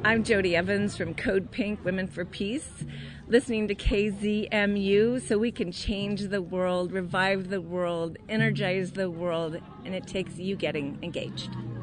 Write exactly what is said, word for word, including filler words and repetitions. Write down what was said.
I'm Jody Evans from Code Pink, Women for Peace, listening to K Z M U so we can change the world, revive the world, energize the world, and it takes you getting engaged.